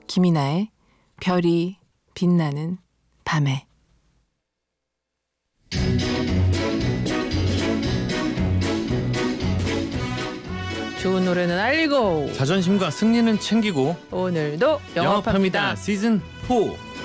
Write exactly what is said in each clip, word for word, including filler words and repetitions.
김이나의 별이 빛나는 밤에. 좋은 노래는 알리고 자존심과 승리는 챙기고 오늘도 영업합니다. 영업합니다. 시즌 사.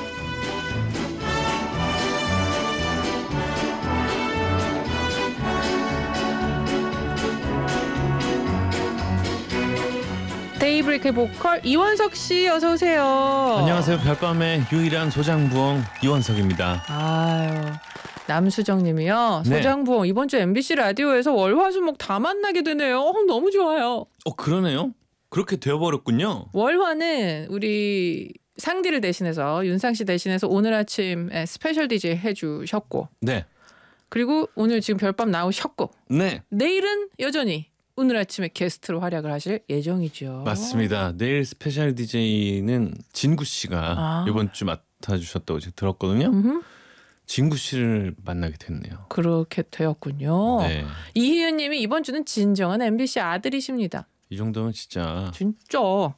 데이브레이크의 보컬 이원석 씨 어서 오세요. 안녕하세요. 별밤의 유일한 소장부엉 이원석입니다. 아유, 남수정님이요. 네. 소장부엉 이번 주 엠비씨 라디오에서 월화수목 다 만나게 되네요. 어, 너무 좋아요. 어 그러네요. 그렇게 되어버렸군요. 월화는 우리 상디를 대신해서 윤상 씨 대신해서 오늘 아침 스페셜 디제이 해주셨고, 네. 그리고 오늘 지금 별밤 나오셨고, 네. 내일은 여전히 오늘 아침에 게스트로 활약을 하실 예정이죠. 맞습니다. 내일 스페셜 디제이는 진구 씨가 아. 이번 주 맡아주셨다고 제가 들었거든요. 음흠. 진구 씨를 만나게 됐네요. 그렇게 되었군요. 네. 이희연 님이 이번 주는 진정한 엠비씨 아들이십니다. 이 정도면 진짜 진짜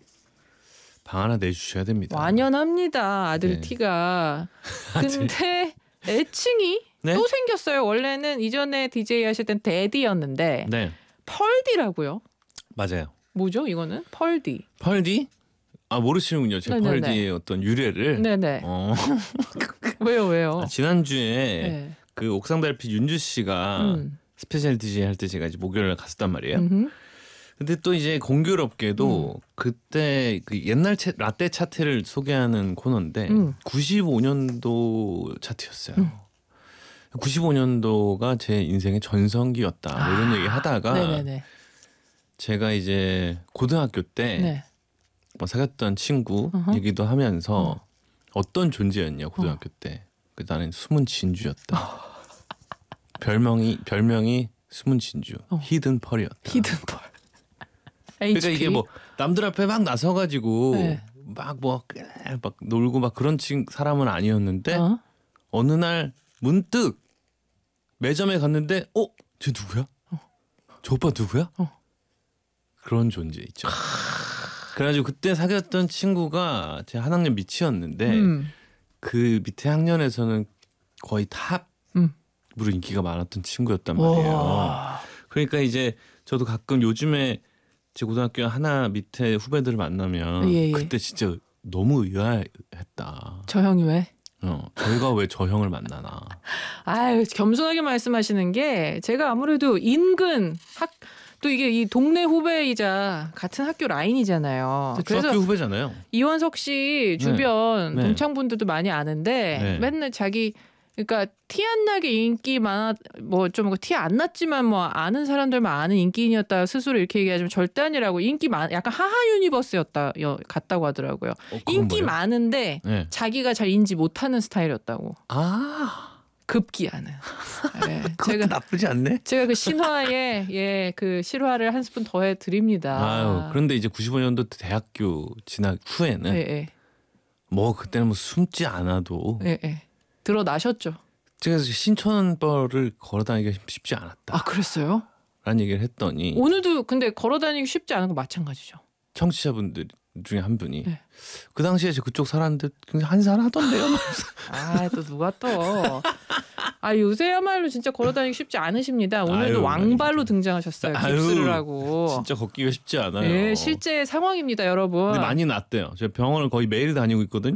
방 하나 내주셔야 됩니다. 완연합니다. 아들 네. 티가. 근데 애칭이 네? 또 생겼어요. 원래는 이전에 디제이 하실 땐 데디였는데 네. 펄디라고요. 맞아요. 뭐죠 이거는? 펄디. 펄디? 아 모르시는군요. 제 네네네. 펄디의 어떤 유래를. 네네. 어. 왜요 왜요? 아, 지난주에 네. 그 옥상달빛 윤주 씨가 음. 스페셜 디제이 할 때 제가 이제 목요일에 갔었단 말이에요. 음흠. 근데 또 이제 공교롭게도 음. 그때 그 옛날 차, 라떼 차트를 소개하는 코너인데 음. 구십오 년도 차트였어요. 음. 구십오 년도가 제 인생의 전성기였다. 뭐 이런 아. 얘기 하다가 네네네. 제가 이제 고등학교 때 네. 뭐 사귀었던 친구 어허. 얘기도 하면서 어. 어떤 존재였냐 고등학교 때. 그 나는 숨은 진주였다. 별명이 별명이 숨은 진주, 어. 히든 펄이었다. 히든 펄. 그러니까 이게 뭐 남들 앞에 막 나서가지고 네. 막 뭐 막 놀고 막 그런 친 사람은 아니었는데 어? 어느 날 문득 매점에 갔는데 어? 쟤 누구야? 저 오빠 누구야? 어. 그런 존재 있죠. 그래가지고 그때 사귀었던 친구가 제 한 학년 밑이었는데 음. 그 밑에 학년에서는 거의 탑으로 음. 인기가 많았던 친구였단 말이에요. 와. 그러니까 이제 저도 가끔 요즘에 제 고등학교 하나 밑에 후배들을 만나면 예, 예. 그때 진짜 너무 의아했다. 저 형이 왜? 어, 저희가 왜 저 형을 만나나. 아유, 겸손하게 말씀하시는 게 제가 아무래도 인근 학 또 이게 이 동네 후배이자 같은 학교 라인이잖아요. 그래서 중학교 후배잖아요. 이원석 씨 주변 네. 동창분들도 많이 아는데 네. 맨날 자기 그러니까 티 안 나게 인기 많아 뭐 좀 티 안 났지만 뭐 아는 사람들만 아는 인기인이었다 스스로 이렇게 얘기하지만 절대 아니라고. 인기 많 약간 하하 유니버스였다 여, 같다고 하더라고요. 어, 그건 인기 뭐예요? 많은데 네. 자기가 잘 인지 못하는 스타일이었다고. 아, 급기야는. 네, 그것도 제가 나쁘지 않네. 제가 그 신화에 예 그 실화를 한 스푼 더해 드립니다. 아유, 그런데 이제 구십오 년도 대학교 진학 후에는 예, 예, 뭐 그때는 뭐 숨지 않아도 예, 예. 드러나셨죠. 제가 신촌벌을 걸어다니기가 쉽지 않았다. 아 그랬어요? 라는 얘기를 했더니 오늘도 근데 걸어다니기 쉽지 않은 건 마찬가지죠. 청취자분들 중에 한 분이 네. 그 당시에 저 그쪽 사람들 굉장히 한산하던데요. 아 또 누가 또. 아 요새야말로 진짜 걸어다니기 쉽지 않으십니다. 오늘도 아유, 왕발로 아닙니다. 등장하셨어요. 아유, 깁스를 하고. 진짜 걷기가 쉽지 않아요. 예, 실제 상황입니다, 여러분. 근데 많이 낫대요. 제가 병원을 거의 매일 다니고 있거든요.